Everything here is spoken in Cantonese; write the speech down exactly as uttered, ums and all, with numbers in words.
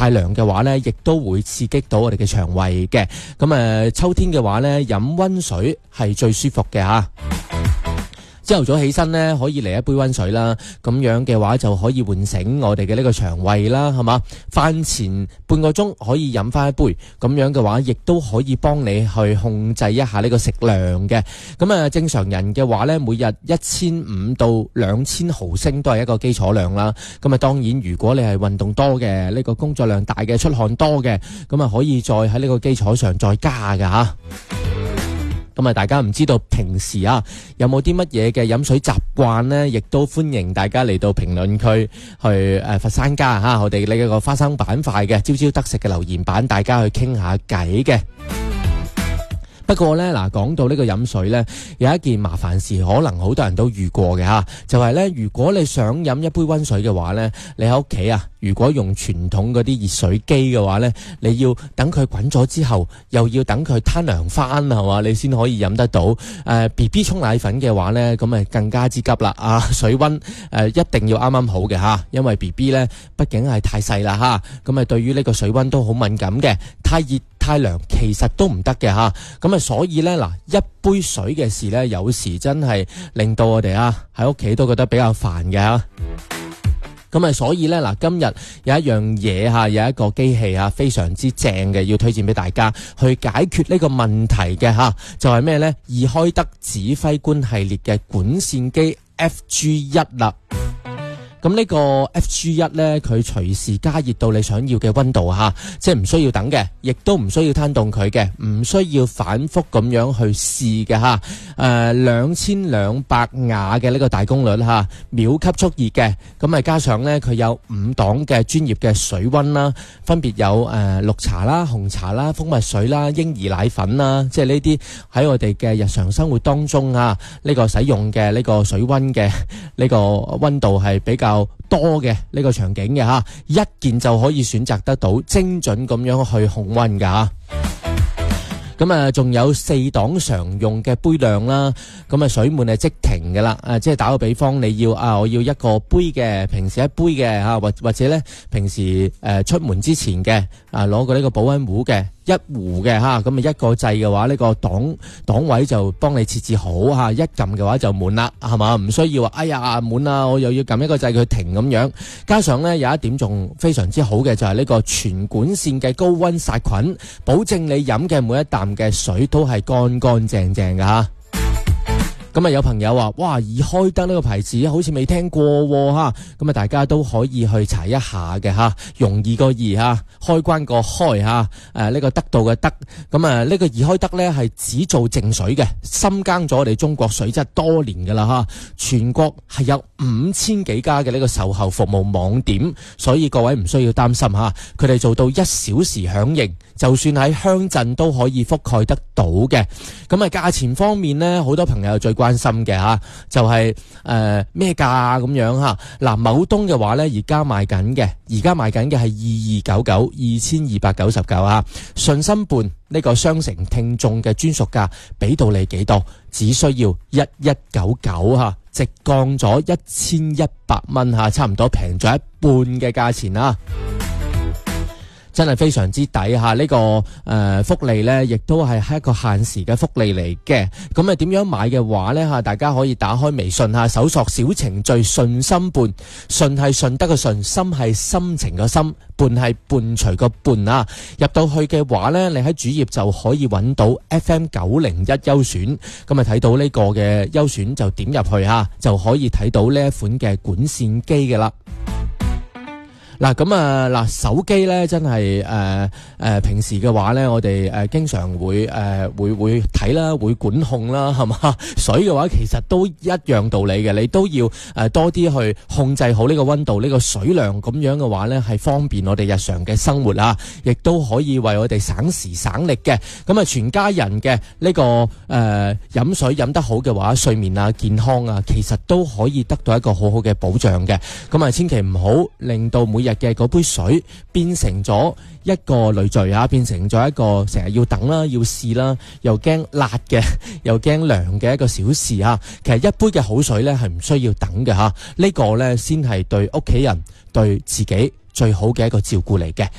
太涼嘅話呢，亦都會刺激到我哋嘅腸胃嘅。咁啊，秋天嘅話呢，飲溫水係最舒服嘅吓。朝頭早起身呢，可以嚟一杯溫水啦，咁樣嘅話就可以喚醒我哋嘅呢個腸胃啦，係嘛？飯前半個鐘可以飲翻一杯，咁樣嘅話亦都可以幫你去控制一下呢個食量嘅。咁啊，正常人嘅話呢，每日一千五到兩千毫升都係一個基礎量啦。咁啊，當然如果你係運動多嘅，呢個工作量大嘅，出汗多嘅，咁啊可以再喺呢個基礎上再加㗎吓。咁啊，大家唔知道平時啊有冇啲乜嘢嘅飲水習慣呢？亦都歡迎大家嚟到評論區去誒、呃、佛山家吓，我哋呢一個花生板塊嘅朝朝得食嘅留言板，大家去傾下偈嘅。不過呢，嗱，講到呢個飲水呢，有一件麻煩事，可能好多人都遇過嘅吓，就係呢：如果你想飲一杯溫水嘅話呢，你喺屋企啊，如果用傳統嗰啲熱水機嘅話呢，你要等佢滾咗之後，又要等佢攤涼翻係嘛，你先可以飲得到。誒、呃、B B 沖奶粉嘅話呢，咁啊更加之急啦啊！水溫誒、呃、一定要啱啱好嘅吓，因為 B B 呢畢竟係太細啦吓，咁啊對於呢個水溫都好敏感嘅，太熱太涼其實都唔得嘅吓，咁啊所以呢，嗱，一杯水嘅事呢，有時真係令到我哋啊喺屋企都覺得比較煩嘅吓。咁啊所以呢，嗱，今日有一樣嘢吓，有一個機器啊非常之正嘅，要推薦俾大家去解決呢個問題嘅吓，就係咩呢？易開德指揮官系列嘅管線機 F G 一啦。咁呢個 F G 一 呢，佢隨時加熱到你想要嘅溫度吓，即係唔需要等嘅，亦都唔需要攤凍佢嘅，唔需要反覆咁樣去試嘅吓。誒，兩千兩百瓦嘅呢個大功率吓，秒級速熱嘅，咁啊加上呢，佢有五檔嘅專業嘅水溫啦，分別有誒、呃、綠茶啦、紅茶啦、蜂蜜水啦、嬰兒奶粉啦，即係呢啲喺我哋嘅日常生活當中啊，呢、呢個使用嘅呢個水溫嘅呢個溫度係比較多嘅呢個場景嘅吓，一件就可以選擇得到精準咁樣去控溫噶。咁啊，仲有四檔常用嘅杯量啦。咁啊，水滿係即停噶啦。啊，即係打個比方，你要啊，我要一個杯嘅，平時一杯嘅吓，或或者咧，平時誒、呃、出門之前嘅啊，攞個呢個保溫壺嘅一壺嘅吓，咁啊一個掣嘅話，呢、這個檔檔位就幫你設置好吓，一撳嘅話就滿啦，係嘛？唔需要話哎呀滿啦，我又要撳一個掣佢停咁樣。加上咧有一點仲非常之好嘅，就係、是、呢個全管線嘅高溫殺菌，保證你飲嘅每一啖嘅水都係乾乾淨淨嘅吓。咁啊，有朋友話，哇，易開德呢個牌子好似未聽過吓，咁啊，大家都可以去查一下嘅吓，容易個易吓，開關個開吓，誒呢個得到嘅得，咁啊呢個易開德咧係只做淨水嘅，深耕咗我哋中國水質多年噶啦吓，全國係有五千幾家嘅呢個售後服務網點，所以各位唔需要擔心吓，佢哋做到一小時響應，就算喺鄉鎮都可以覆蓋得到嘅。咁啊價錢方面咧，好多朋友最關心嘅吓，就係誒咩價咁樣吓。嗱，某東嘅話咧，而家賣緊嘅，而家賣緊嘅係二二九九二千二百九十九啊。信心伴呢個商城聽眾嘅專屬價，俾到你幾多？只需要一一九九吓，直降咗一千一百蚊吓，差唔多平咗一半嘅價錢啊！真係非常之抵吓，呢、這個誒、呃、福利呢，亦都係係一個限時嘅福利嚟嘅。咁啊，點樣買嘅話呢？吓，大家可以打開微信吓，搜索小程序信心伴，信係順德嘅順，心係心情嘅心，伴係伴隨個伴啊。入到去嘅話呢，你喺主頁就可以揾到 F M 九零一優選，咁啊睇到呢個嘅優選就點入去吓，就可以睇到呢一款嘅管線機嘅啦。嗱咁啊，嗱手機咧真係誒誒平時嘅話咧，我哋誒、呃、經常會誒、呃、會會睇啦，會管控啦，係嘛？水嘅話其實都一樣道理嘅，你都要誒、呃、多啲去控制好呢個溫度，呢、呢個水量，咁樣嘅話咧係方便我哋日常嘅生活啊，亦都可以為我哋省時省力嘅。咁啊，全家人嘅呢、呢個誒飲、呃、水飲得好嘅話，睡眠啊、健康啊，其實都可以得到一個好好嘅保障嘅。咁啊，千祈唔好令到每日嘅嗰杯水變成咗一個累贅啊，變成咗一個成日要等啦，要試啦，又驚辣嘅，又驚涼嘅一個小事啊。其實一杯嘅好水呢係唔需要等嘅吓，呢個呢先係對屋企人對自己最好嘅一個照顧嚟嘅。